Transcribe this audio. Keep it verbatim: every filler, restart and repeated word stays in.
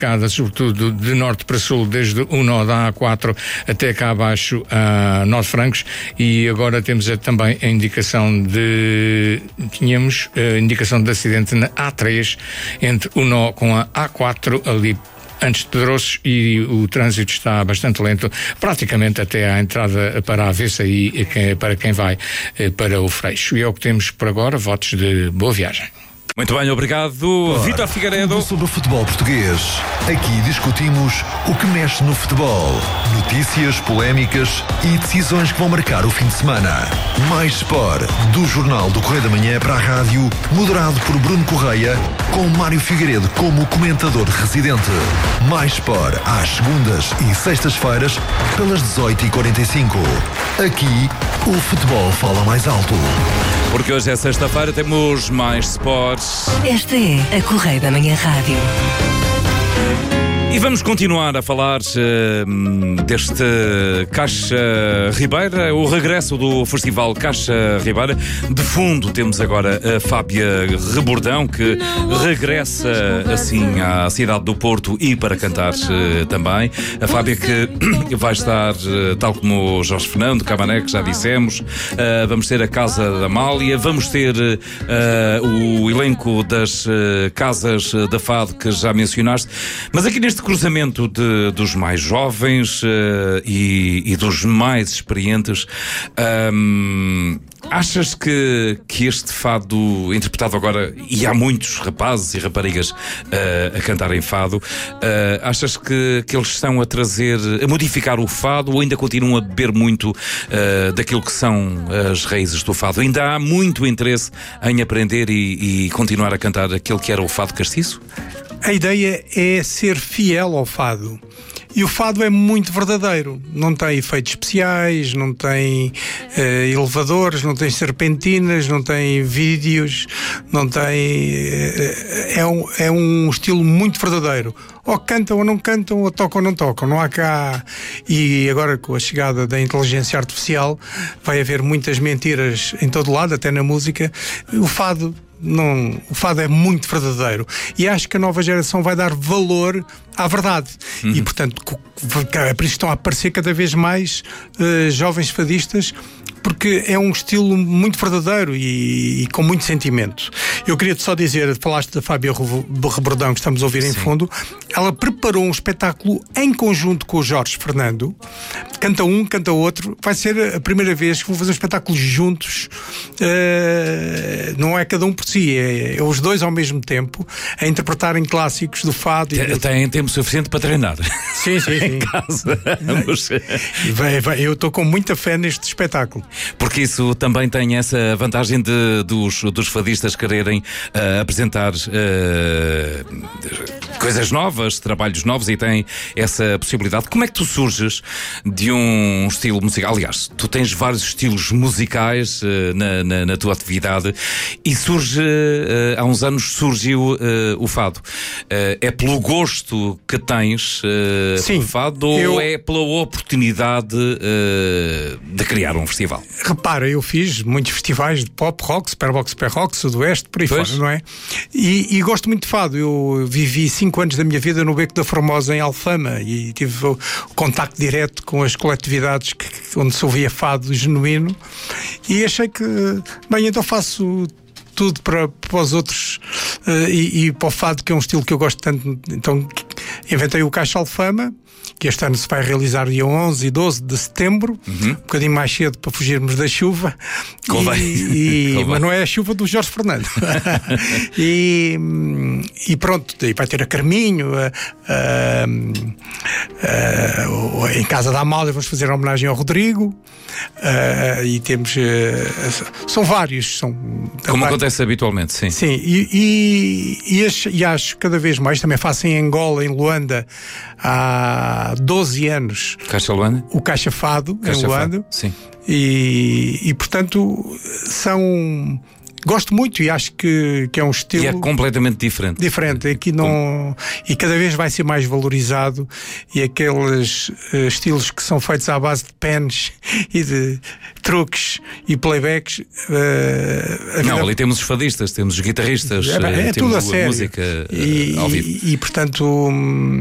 sobretudo de norte para sul, desde o nó da A quatro até cá abaixo a Norte Francos, e agora temos também a indicação de tínhamos a indicação de acidente na A três entre o nó com a A quatro ali antes de Pedroços, e o trânsito está bastante lento, praticamente até à entrada para a Avessa e para quem vai para o Freixo. E é o que temos por agora. Votos de boa viagem. Muito bem, obrigado, Vítor Figueiredo. Tudo sobre o futebol português. Aqui discutimos o que mexe no futebol. Notícias, polémicas e decisões que vão marcar o fim de semana. Mais Sport, do Jornal do Correio da Manhã para a rádio, moderado por Bruno Correia, com Mário Figueiredo como comentador residente. Mais Sport, às segundas e sextas-feiras, pelas dezoito e quarenta e cinco. Aqui, o futebol fala mais alto. Porque hoje é sexta-feira, temos Mais Sport. Esta é a Correio da Manhã Rádio. E vamos continuar a falar uh, deste Caixa Ribeira, o regresso do Festival Caixa Ribeira. De fundo temos agora a Fábia Rebordão, que regressa assim à cidade do Porto e para cantar uh, também. A Fábia que vai estar, uh, tal como o Jorge Fernando, Cabané, que já dissemos. Uh, vamos ter a Casa da Amália, vamos ter uh, o elenco das uh, Casas da Fado, que já mencionaste. Mas aqui neste cruzamento de, dos mais jovens uh, e, e dos mais experientes, um, achas que, que este fado interpretado agora, e há muitos rapazes e raparigas uh, a cantarem fado, uh, achas que, que eles estão a trazer, a modificar o fado, ou ainda continuam a beber muito uh, daquilo que são as raízes do fado? Ainda há muito interesse em aprender e, e continuar a cantar aquele que era o fado castiço? A ideia é ser fiel ao fado. E o fado é muito verdadeiro. Não tem efeitos especiais, não tem eh, elevadores, não tem serpentinas, não tem vídeos, não tem... Eh, é, um, é um estilo muito verdadeiro. Ou cantam ou não cantam, ou tocam ou não tocam. Não há cá... E agora, com a chegada da inteligência artificial, vai haver muitas mentiras em todo lado, até na música. O fado... Não, o fado é muito verdadeiro, e acho que a nova geração vai dar valor à verdade. Uhum. E portanto, por isso estão a aparecer cada vez mais uh, jovens fadistas, porque é um estilo muito verdadeiro e, e com muito sentimento. Eu queria só dizer, falaste da Fábia Rebordão, que estamos a ouvir em fundo. Ela preparou um espetáculo em conjunto com o Jorge Fernando. Canta um, canta outro. Vai ser a primeira vez que vão fazer um espetáculo juntos. Uh, não é cada um por si, é, é os dois ao mesmo tempo, a interpretarem clássicos do fado. Tem, tem tempo suficiente para treinar. Sim, sim, sim. Em casa. vai, vai, eu estou com muita fé neste espetáculo. Porque isso também tem essa vantagem de, dos, dos fadistas quererem uh, apresentar uh, coisas novas, trabalhos novos, e têm essa possibilidade. Como é que tu surges de um estilo musical? Aliás, tu tens vários estilos musicais uh, na, na, na tua atividade, e surge, uh, há uns anos surgiu uh, o fado. Uh, é pelo gosto que tens uh, Sim, pelo fado, eu... ou é pela oportunidade uh, de criar um festival? Repara, eu fiz muitos festivais de pop rock, super rock, super rock, sudoeste, por aí pois. fora, não é? E, e gosto muito de fado. Eu vivi cinco anos da minha vida no Beco da Formosa, em Alfama, e tive o, o contacto direto com as coletividades que, onde se ouvia fado genuíno, e achei que, bem, então faço tudo para, para os outros uh, e, e para o fado, que é um estilo que eu gosto tanto. Então inventei o Caixa Alfama, que este ano se vai realizar dia onze e doze de setembro, uhum. um bocadinho mais cedo para fugirmos da chuva. E, e, mas não é a chuva do Jorge Fernando. e, e pronto, e vai ter a Carminho, a, a, a, a, em Casa da Amália vamos fazer a homenagem ao Rodrigo, a, e temos, a, são vários. São, Como vai, acontece habitualmente, sim. Sim, e, e, e, acho, e acho cada vez mais, também faço em Angola, em Luanda, há doze anos. Caixa Luanda? O Caixa Fado, Caixa em Luanda. Fado, sim. E, e portanto são gosto muito e acho que, que é um estilo... E é completamente diferente. Diferente. Aqui não... E cada vez vai ser mais valorizado, e aqueles uh, estilos que são feitos à base de pens e de truques e playbacks... Uh, não, vida... ali temos os fadistas, temos os guitarristas, é, é temos tudo a a sério. música E, uh, ao vivo. E, e portanto...